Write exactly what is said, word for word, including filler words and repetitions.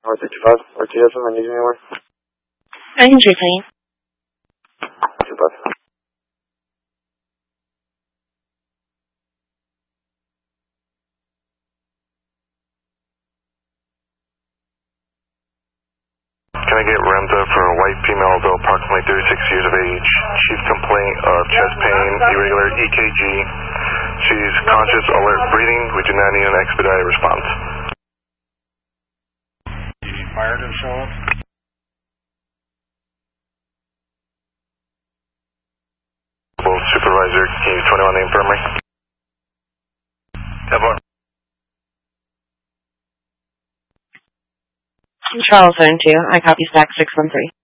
four sixty-five, or two dozen, I need anywhere. I can try playing. Two bucks. Can I get Remda for a white female, though approximately thirty-six years of age? Chief complaint of chest pain, irregular E K G. She's conscious, alert, breathing. We do not need an expedited response. Do you need fire to show up? Supervisor, can you twenty-one name for me? ten four. Charles Zone two, I copy stack six one three.